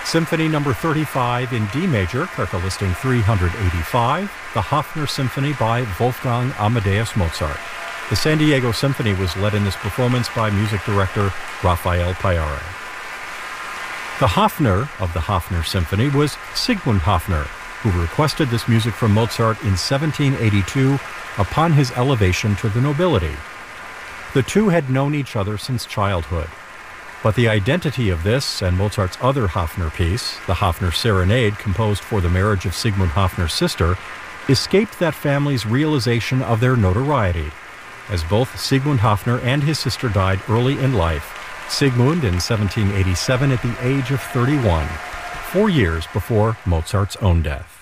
Symphony Number 35 in D major, Carta listing 385, the Hofner Symphony by Wolfgang Amadeus Mozart. The San Diego Symphony was led in this performance by music director Rafael Payare. The Hofner of the Hofner Symphony was Sigmund Hofner, who requested this music from Mozart in 1782 upon his elevation to the nobility. The two had known each other since childhood. But the identity of this and Mozart's other Hofner piece, the Hofner Serenade composed for the marriage of Sigmund Hofner's sister, escaped that family's realization of their notoriety, as both Sigmund Hofner and his sister died early in life, Sigmund in 1787 at the age of 31, 4 years before Mozart's own death.